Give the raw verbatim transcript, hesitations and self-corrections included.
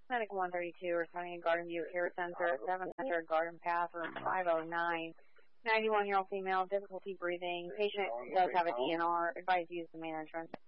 Medic one thirty-two, responding to Garden View Air Center at seven hundred Garden Path, room five oh nine. ninety-one-year-old female, difficulty breathing. Patient does have an E N R. Advise use the main entrance.